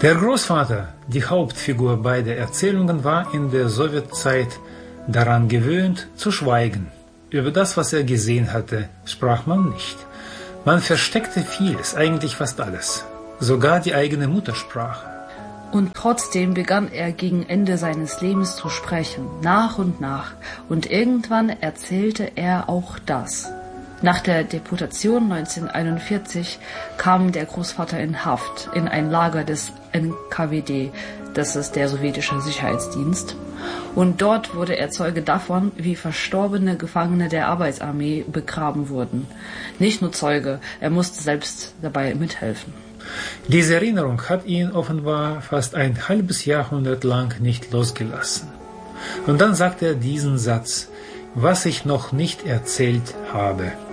Der Großvater, die Hauptfigur beider Erzählungen, war in der Sowjetzeit daran gewöhnt, zu schweigen. Über das, was er gesehen hatte, sprach man nicht. Man versteckte vieles, eigentlich fast alles, sogar die eigene Muttersprache. Und trotzdem begann er gegen Ende seines Lebens zu sprechen, nach und nach. Und irgendwann erzählte er auch das. Nach der Deportation 1941 kam der Großvater in Haft, in ein Lager des NKWD, das ist der sowjetische Sicherheitsdienst. Und dort wurde er Zeuge davon, wie verstorbene Gefangene der Arbeitsarmee begraben wurden. Nicht nur Zeuge, er musste selbst dabei mithelfen. Diese Erinnerung hat ihn offenbar fast ein halbes Jahrhundert lang nicht losgelassen. Und dann sagt er diesen Satz: Was ich noch nicht erzählt habe.